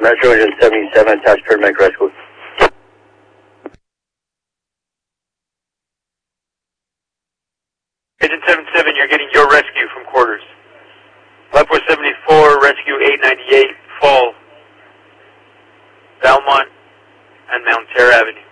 Metro Agent 77, attached paramedic rescue. Agent 77, you're getting your rescue from quarters. Life Force 74, rescue 898, Fall, Belmont, and Mount Terra Avenue.